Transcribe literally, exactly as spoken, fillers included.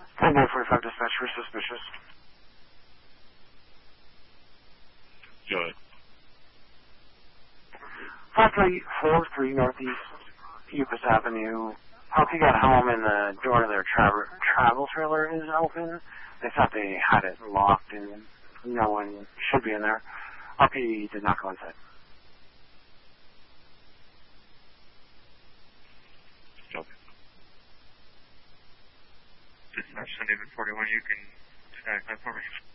ten nine forty-five dispatch for suspicious. Go ahead. five three four three Northeast Upas Avenue. Hockey got home and the door to their tra- travel trailer is open. They thought they had it locked and no one should be in there. Hockey did not go inside. Okay. Dispatch Sunday forty-one, you can tag that for me.